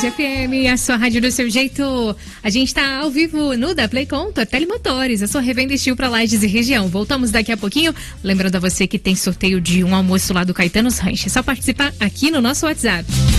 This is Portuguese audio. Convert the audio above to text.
Tarde FM, a sua rádio do seu jeito. A gente tá ao vivo no Da Play Conta, Telemotores, a sua revenda Estil para Lages e região. Voltamos daqui a pouquinho. Lembrando a você que tem sorteio de um almoço lá do Caetanos Ranch. É só participar aqui no nosso WhatsApp.